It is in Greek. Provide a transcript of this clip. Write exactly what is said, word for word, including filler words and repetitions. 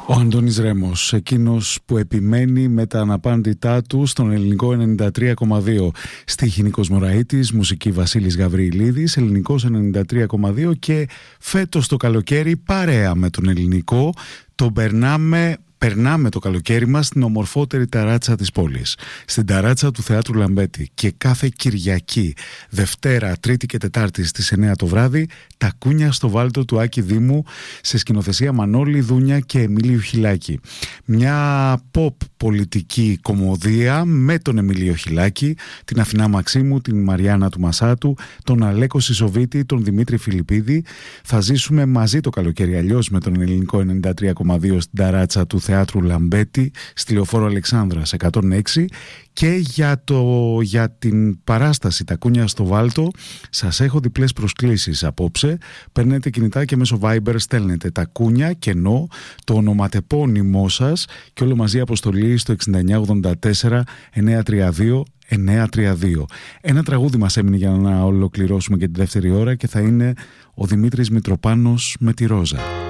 Ο Αντώνης Ρέμος, εκείνος που επιμένει με τα αναπάντητά του στον ελληνικό ενενήντα τρία κόμμα δύο. Στίχη Νίκος Μωραΐτης, μουσική Βασίλης Γαβριλίδης, ελληνικός ενενήντα τρία κόμμα δύο και φέτος το καλοκαίρι παρέα με τον ελληνικό το περνάμε... Περνάμε το καλοκαίρι μας στην ομορφότερη ταράτσα της πόλης, στην ταράτσα του Θεάτρου Λαμπέτη, και κάθε Κυριακή, Δευτέρα, Τρίτη και Τετάρτη στις εννιά το βράδυ, τα κούνια στο βάλτο του Άκη Δήμου, σε σκηνοθεσία Μανώλη Δούνια και Εμίλιου Χιλάκη. Μια pop πολιτική κομμωδία με τον Εμίλιο Χιλάκη, την Αθηνά Μαξίμου, την Μαριάννα του Μασάτου, τον Αλέκο Σισοβίτη, τον Δημήτρη Φιλιππίδη. Θα ζήσουμε μαζί το καλοκαίρι αλλιώς με τον ελληνικό ενενήντα τρία κόμμα δύο στην ταράτσα του Θεάτρου Λαμπέτη, στη Λεωφόρο Αλεξάνδρας εκατόν έξι. Και για, το, για την παράσταση Τα Κούνια στο Βάλτο σας έχω διπλές προσκλήσεις απόψε. Παίρνετε κινητά και μέσω Viber στέλνετε τα κούνια κενό, το ονοματεπώνυμό σας και όλο μαζί αποστολή στο εξήντα εννιά ογδόντα τέσσερα εννιακόσια τριάντα δύο εννιακόσια τριάντα δύο. Ένα τραγούδι μας έμεινε για να ολοκληρώσουμε και τη δεύτερη ώρα και θα είναι ο Δημήτρης Μητροπάνος με τη Ρόζα.